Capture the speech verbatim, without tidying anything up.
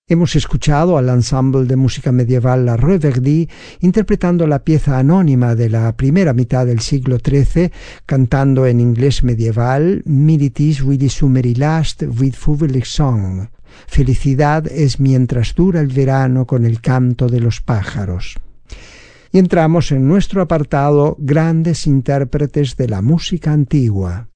Hemos escuchado al ensemble de música medieval La Reverie interpretando la pieza anónima de la primera mitad del siglo trece, cantando en inglés medieval Militis vidi sumeri last vid fuvelig song. Felicidad es mientras dura el verano con el canto de los pájaros. Y entramos en nuestro apartado Grandes intérpretes de la música antigua.